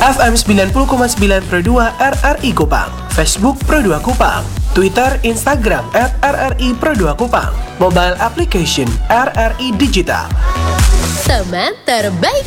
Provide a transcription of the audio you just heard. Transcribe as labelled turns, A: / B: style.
A: FM 90,9 Pro 2 RRI Kupang, Facebook Pro 2 Kupang, Twitter, Instagram @RRI Pro 2 Kupang, mobile application RRI Digital.
B: Teman terbaik